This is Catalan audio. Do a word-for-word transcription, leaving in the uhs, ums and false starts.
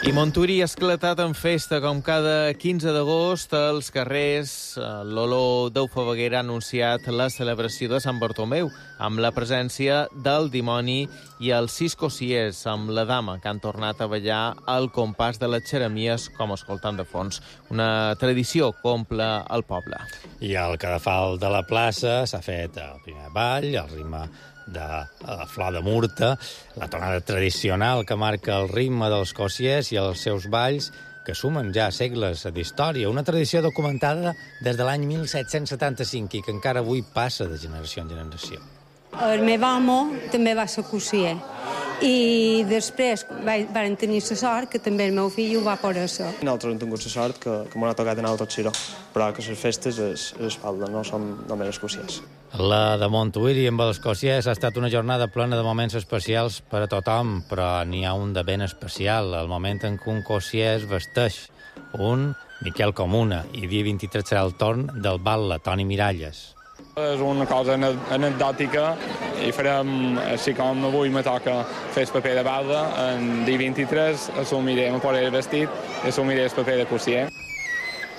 I Montuïri ha esclatat en festa, com cada quinze d'agost, als carrers. L'Olor d'Eufabeguera ha anunciat la celebració de Sant Bartomeu, amb la presència del dimoni i els sis cosiers, amb la dama, que han tornat a ballar al compàs de les xeremies, com escoltant de fons. Una tradició que omple el poble. I al cadafal de la plaça s'ha fet el primer ball, el ritme de la flor de murta, la tonada tradicional que marca el ritme dels cosiers i els seus balls, que sumen ja segles d'història. Una tradició documentada des de l'any mil set-cents setanta-cinc i que encara avui passa de generació en generació. El meu amo també va ser cosier i després van tenir la sort que també el meu fill ho va poder ser. Nosaltres hem tingut la sort que, que m'ho ha tocat anar tot xiró, però que les festes es, es falden, no som només els cosiers. La de Montuïri amb els cosiers ha estat una jornada plena de moments especials per a tothom, però n'hi ha un de ben especial, el moment en què un cosier es vesteix. Un, Miquel Comuna, i dia vint-i-tres serà el torn del Batlle, Toni Miralles. És una cosa anecdòtica i farem, així com avui me toca fer el paper de batlle, en dia vint-i-tres assumiré, me posaré el vestit i assumiré el paper de cosier.